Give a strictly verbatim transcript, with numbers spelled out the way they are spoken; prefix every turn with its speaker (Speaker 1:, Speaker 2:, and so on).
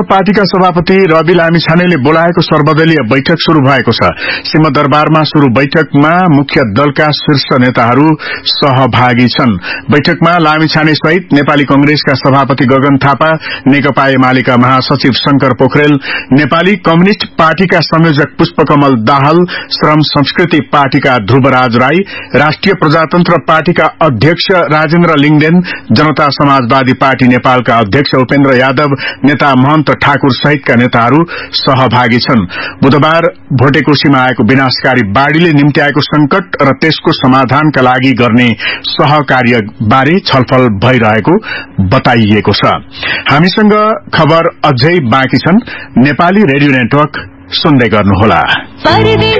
Speaker 1: प्रजातन्त्र पार्टीका सभापति रवि लामिछानेले बोलाएको सर्वदलीय बैठक शुरू भएको छ। सिंहदरबारमा शुरू बैठकमा मुख्य दलका शीर्ष नेताहरू सहभागी छन्। बैठकमा लामिछाने सहित नेपाली कंग्रेसका सभापति गगन थापा, नेकपा एमालेका महासचिव शंकर पोखरेल, नेपाली कम्युनिष्ट पार्टीका संयोजक पुष्पकमल दाहाल, श्रम संस्कृति पार्टीका ध्रुवराज राई, राष्ट्रिय प्रजातन्त्र पार्टीका अध्यक्ष राजेन्द्र लिङदेन, जनता समाजवादी पार्टी नेपालका अध्यक्ष उपेन्द्र यादव, नेता महन्त ठाकुर सहितका नेताहरू सहभागी छन्। बुधबार भोटेकोशीमा आएको विनाशकारी बाढ़ीले निम्त्याएको संकट र त्यसको समाधानका लागि गर्ने सहकार्य बारे छलफल भइरहेको बताइएको छ। हामीसँग खबर अझै बाँकी छन्। नेपाली रेडियो नेटवर्क सुन्दै गर्नुहोला।